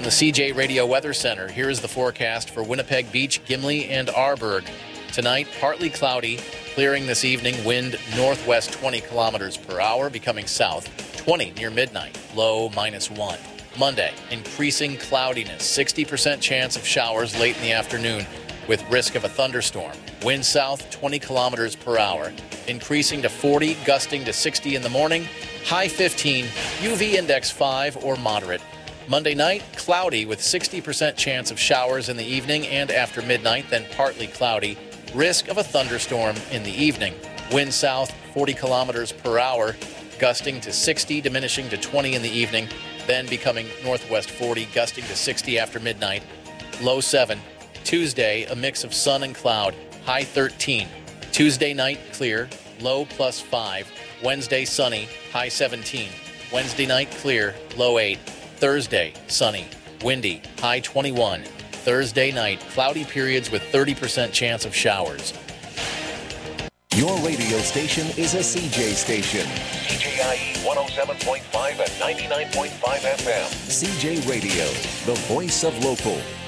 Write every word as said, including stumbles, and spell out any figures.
the C J Radio Weather Center, here is the forecast for Winnipeg Beach, Gimli, and Arborg. Tonight, partly cloudy, clearing this evening, wind northwest twenty kilometers per hour, becoming south twenty near midnight, low minus one. Monday, increasing cloudiness, sixty percent chance of showers late in the afternoon with risk of a thunderstorm. Wind south twenty kilometers per hour, increasing to forty, gusting to sixty in the morning, high fifteen, U V index five or moderate. Monday night, cloudy with sixty percent chance of showers in the evening and after midnight, then partly cloudy. Risk of a thunderstorm in the evening. Wind south forty kilometers per hour, gusting to sixty, diminishing to twenty in the evening, then becoming northwest forty, gusting to sixty after midnight. Low seven. Tuesday, a mix of sun and cloud, high thirteen. Tuesday night, clear, low plus five. Wednesday, sunny, high seventeen. Wednesday night, clear, low eight. Thursday, sunny, windy, high twenty-one. Thursday night, cloudy periods with thirty percent chance of showers. Your radio station is a C J station. C J I E one oh seven point five and ninety-nine point five F M. C J Radio, the voice of local.